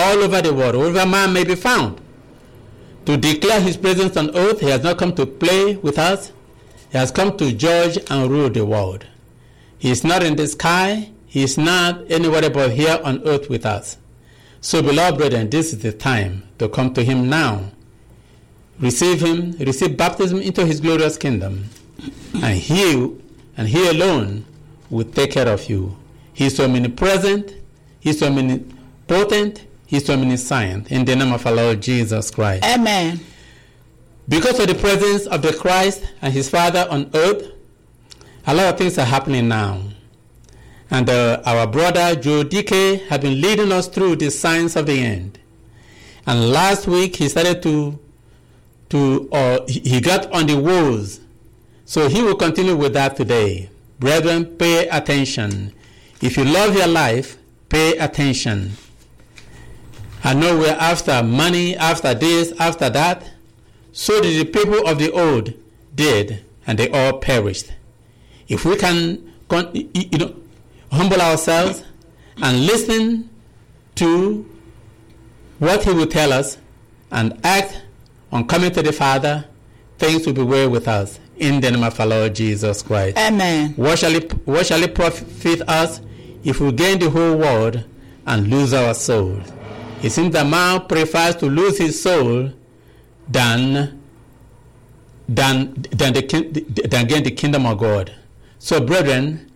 all over the world, wherever man may be found, to declare his presence on earth. He has not come to play with us. He has come to judge and rule the world. He is not in the sky. He is not anywhere but here on earth with us. So, beloved brethren, this is the time to come to him now. Receive him, receive baptism into his glorious kingdom, and he alone will take care of you. He is so omnipresent, he is so omnipotent, he is so omniscient. In the name of our Lord Jesus Christ. Amen. Because of the presence of the Christ and his Father on earth, a lot of things are happening now. And our brother Joe DK has been leading us through the signs of the end. And last week he started he got on the woes. So he will continue with that today. Brethren, pay attention. If you love your life, pay attention. I know we're after money, after this, after that. So did the people of the old did, and they all perished. If we can, humble ourselves and listen to what he will tell us and act on coming to the Father, things will be well with us. In the name of our Lord Jesus Christ. Amen. What shall it profit us if we gain the whole world and lose our soul? It seems that man prefers to lose his soul than gain the kingdom of God. So, brethren,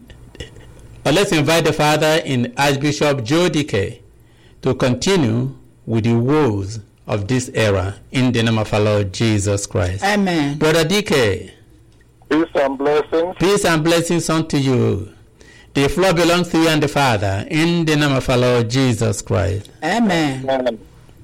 let's invite the Father in Archbishop Joe DK to continue with the woes of this era in the name of our Lord Jesus Christ. Amen. Brother DK. Peace and blessings. Peace and blessings unto you. The floor belongs to you and the Father in the name of our Lord Jesus Christ. Amen. Amen.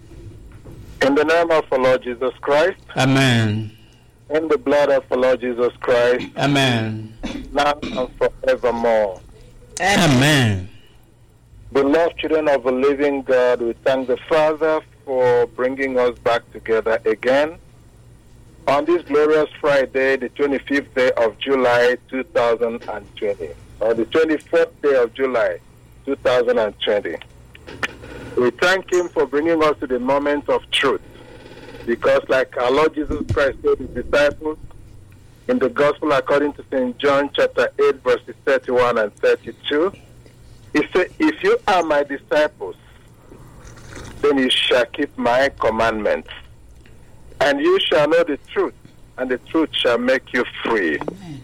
In the name of our Lord Jesus Christ. Amen. In the blood of our Lord Jesus Christ. Amen. Now and forevermore. Amen. Beloved children of the living God, we thank the Father for bringing us back together again on this glorious Friday, the 25th day of July 2020, or the 24th day of July 2020. We thank him for bringing us to the moment of truth, because like our Lord Jesus Christ told his disciples in the Gospel according to St. John chapter 8 verses 31 and 32, he said, if you are my disciples, then you shall keep my commandments, and you shall know the truth, and the truth shall make you free. Amen.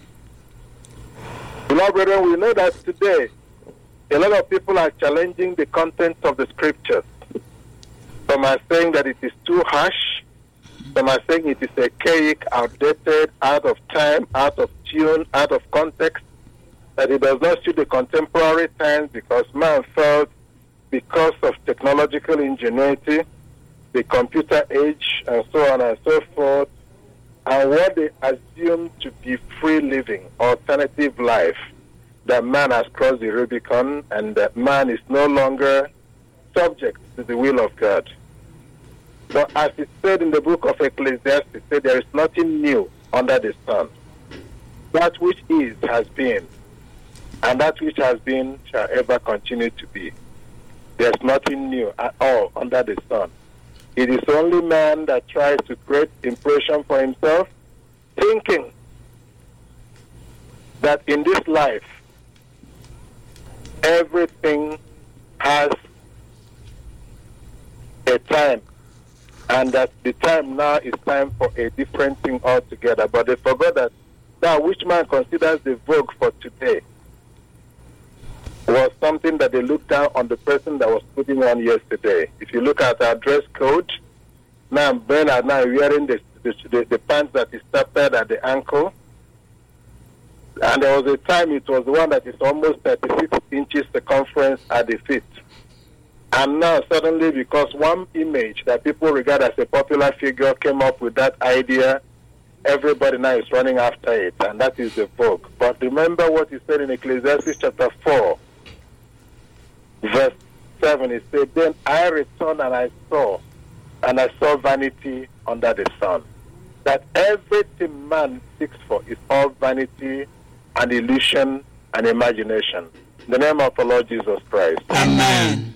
Beloved brethren, we know that today a lot of people are challenging the content of the scriptures. Some are saying that it is too harsh. Some are saying it is archaic, outdated, out of time, out of tune, out of context, that it does not suit the contemporary times because man felt because of technological ingenuity, the computer age, and so on and so forth, and what they assume to be free living, alternative life, that man has crossed the Rubicon and that man is no longer subject to the will of God. But as it said in the book of Ecclesiastes, it said there is nothing new under the sun. That which is has been, and that which has been shall ever continue to be. There's nothing new at all under the sun. It is only man that tries to create impression for himself, thinking that in this life, everything has a time, and that the time now is time for a different thing altogether. But they forgot that which man considers the vogue for today was something that they looked down on the person that was putting on yesterday. If you look at our dress code, now men are now wearing the pants that is tapered at the ankle. And there was a time it was the one that is almost 36 inches circumference at the feet. And now suddenly, because one image that people regard as a popular figure came up with that idea, everybody now is running after it, and that is the vogue. But remember what he said in Ecclesiastes chapter 4, verse 7. He said, then I returned and I saw vanity under the sun. That everything man seeks for is all vanity and illusion and imagination. In the name of the Lord Jesus Christ. Amen.